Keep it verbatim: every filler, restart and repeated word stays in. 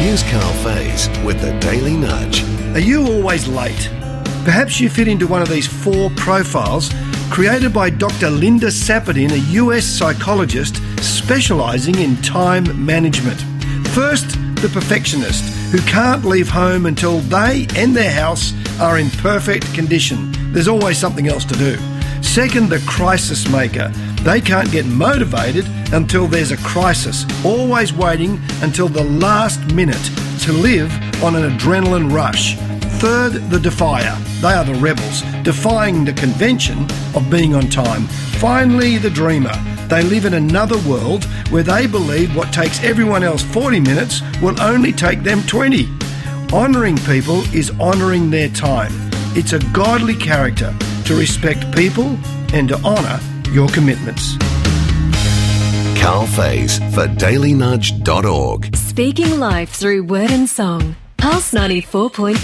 Here's Carl Faze with the Daily Nudge. Are you always late? Perhaps you fit into one of these four profiles created by Doctor Linda Saperdin, a U S psychologist specialising in time management. First, the perfectionist, who can't leave home until they and their house are in perfect condition. There's always something else to do. Second, the crisis maker. They can't get motivated until there's a crisis, always waiting until the last minute to live on an adrenaline rush. Third, the defier. They are the rebels, defying the convention of being on time. Finally, the dreamer. They live in another world where they believe what takes everyone else forty minutes will only take them twenty. Honouring people is honouring their time. It's a godly character to respect people and to honour your commitments. Carl Faze for daily nudge dot org. Speaking life through word and song. Pulse ninety-four point one.